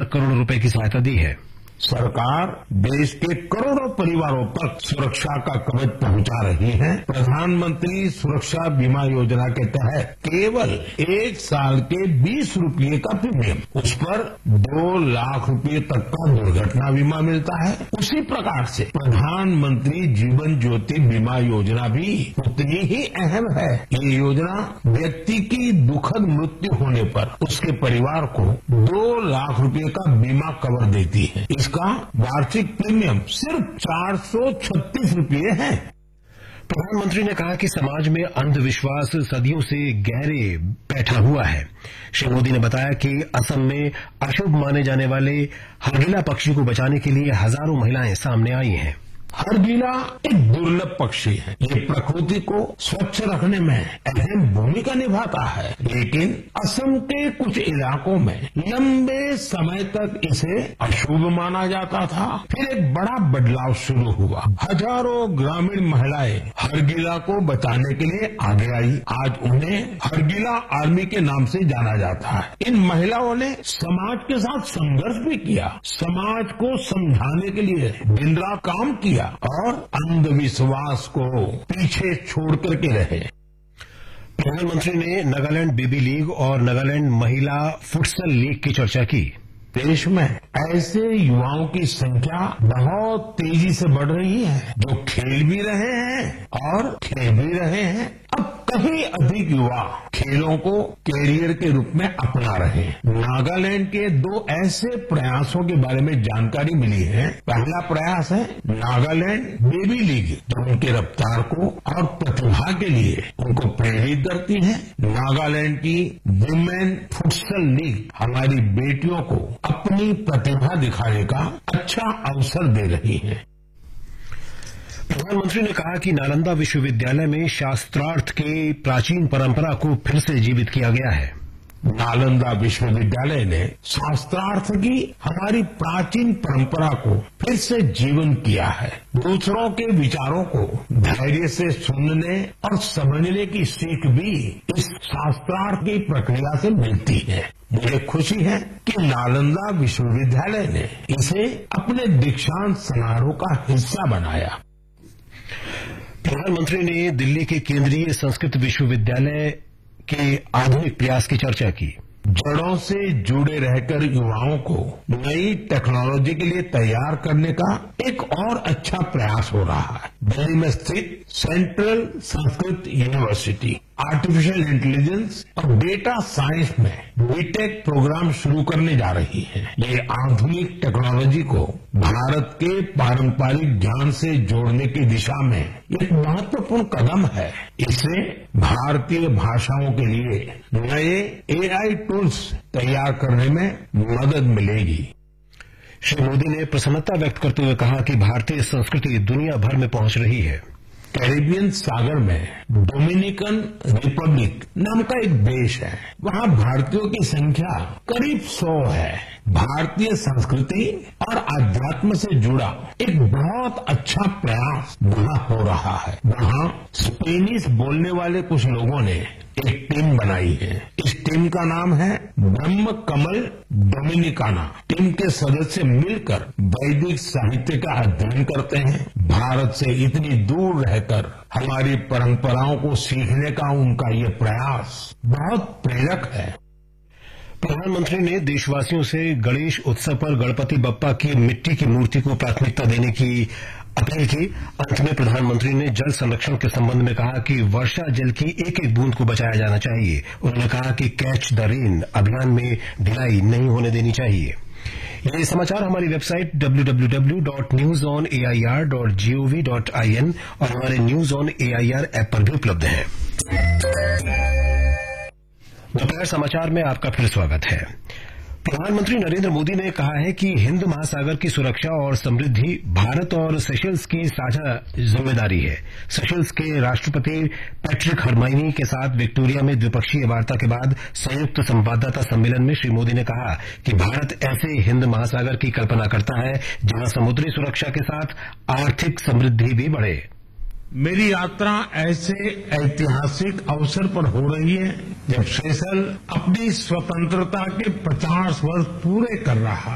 करोड़ रुपए की सहायता दी है। सरकार देश के करोड़ों परिवारों तक सुरक्षा का कवच पहुंचा रही है। प्रधानमंत्री सुरक्षा बीमा योजना के तहत केवल 1 साल के 20 रुपये का प्रीमियम, उस पर 2 लाख रुपये तक का दुर्घटना बीमा मिलता है। उसी प्रकार से प्रधानमंत्री जीवन ज्योति बीमा योजना भी उतनी ही अहम है। ये योजना व्यक्ति की दुखद मृत्यु होने पर उसके परिवार को 2 लाख रुपये का बीमा कवर देती है। इसका वार्षिक प्रीमियम सिर्फ 436 रुपये है। प्रधानमंत्री ने कहा कि समाज में अंधविश्वास सदियों से गहरे बैठा हुआ है। श्री मोदी ने बताया कि असम में अशुभ माने जाने वाले हरगिला पक्षी को बचाने के लिए हजारों महिलाएं सामने आई हैं। हरगिला एक दुर्लभ पक्षी है। ये प्रकृति को स्वच्छ रखने में अहम भूमिका निभाता है, लेकिन असम के कुछ इलाकों में लंबे समय तक इसे अशुभ माना जाता था। फिर एक बड़ा बदलाव शुरू हुआ। हजारों ग्रामीण महिलाएं हरगिला को बचाने के लिए आगे आई। आज उन्हें हरगिला आर्मी के नाम से जाना जाता है। इन महिलाओं ने समाज के साथ संघर्ष भी किया, समाज को समझाने के लिए दिन रात काम किया और अंधविश्वास को पीछे छोड़ करके रहे। प्रधानमंत्री ने नागालैंड बेबी लीग और नागालैंड महिला फुटसल लीग की चर्चा की। देश में ऐसे युवाओं की संख्या बहुत तेजी से बढ़ रही है जो खेल भी रहे हैं और खेल भी रहे हैं। अब कहीं अधिक युवा खेलों को कैरियर के रूप में अपना रहे हैं। नागालैंड के 2 ऐसे प्रयासों के बारे में जानकारी मिली है। पहला प्रयास है नागालैंड बेबी लीग, जो उनके रफ्तार को और प्रतिभा के लिए उनको प्रेरित करती है। नागालैंड की वुमेन फुटसल लीग हमारी बेटियों को अपनी प्रतिभा दिखाने का अच्छा अवसर दे रही है। प्रधानमंत्री ने कहा कि नालंदा विश्वविद्यालय में शास्त्रार्थ के प्राचीन परंपरा को फिर से जीवित किया गया है। नालंदा विश्वविद्यालय ने शास्त्रार्थ की हमारी प्राचीन परंपरा को फिर से जीवन किया है। दूसरों के विचारों को धैर्य से सुनने और समझने की सीख भी इस शास्त्रार्थ की प्रक्रिया से मिलती है। मुझे खुशी है कि नालंदा विश्वविद्यालय ने इसे अपने दीक्षांत समारोह का हिस्सा बनाया। प्रधानमंत्री ने दिल्ली के केंद्रीय संस्कृत विश्वविद्यालय के आधुनिक प्रयास की चर्चा की। जड़ों से जुड़े रहकर युवाओं को नई टेक्नोलॉजी के लिए तैयार करने का एक और अच्छा प्रयास हो रहा है। दिल्ली में स्थित central Sanskrit university artificial intelligence और डेटा साइंस में बीटेक प्रोग्राम शुरू करने जा रही है। ये आधुनिक टेक्नोलॉजी को भारत के पारंपरिक ज्ञान से जोड़ने की दिशा में एक महत्वपूर्ण कदम है। इससे भारतीय भाषाओं के लिए नए एआई टूल्स तैयार करने में मदद मिलेगी। श्री मोदी ने प्रसन्नता व्यक्त करते हुए कहा कि भारतीय संस्कृति दुनिया भर में पहुंच रही है। कैरिबियन सागर में डोमिनिकन रिपब्लिक नाम का एक देश है। वहाँ भारतीयों की संख्या करीब 100 है। भारतीय संस्कृति और अध्यात्म से जुड़ा एक बहुत अच्छा प्रयास वहाँ हो रहा है। वहाँ स्पेनिश बोलने वाले कुछ लोगों ने एक टीम बनाई है। इस टीम का नाम है ब्रह्म कमल डोमिनिकाना। टीम के सदस्य मिलकर वैदिक साहित्य का अध्ययन करते हैं। भारत से इतनी दूर रहकर हमारी परंपराओं को सीखने का उनका ये प्रयास बहुत प्रेरक है। प्रधानमंत्री ने देशवासियों से गणेश उत्सव पर गणपति बप्पा की मिट्टी की मूर्ति को प्राथमिकता देने की अपील की। अंत में प्रधानमंत्री ने जल संरक्षण के संबंध में कहा कि वर्षा जल की एक एक बूंद को बचाया जाना चाहिए। उन्होंने कहा कि कैच द रेन अभियान में ढिलाई नहीं होने देनी चाहिए। ये समाचार हमारी वेबसाइट www.newsonair.gov.in और हमारे न्यूज ऑन AIR ऐप पर भी उपलब्ध है। दोपहर समाचार में आपका फिर स्वागत है। प्रधानमंत्री नरेंद्र मोदी ने कहा है कि हिंद महासागर की सुरक्षा और समृद्धि भारत और सेशल्स की साझा जिम्मेदारी है। सेशल्स के राष्ट्रपति पैट्रिक हरमाइनी के साथ विक्टोरिया में द्विपक्षीय वार्ता के बाद संयुक्त संवाददाता सम्मेलन में श्री मोदी ने कहा कि भारत ऐसे हिंद महासागर की कल्पना करता है जहां समुद्री सुरक्षा के साथ आर्थिक समृद्धि भी बढ़े। मेरी यात्रा ऐसे ऐतिहासिक अवसर पर हो रही है जब सेशल अपनी स्वतंत्रता के 50 वर्ष पूरे कर रहा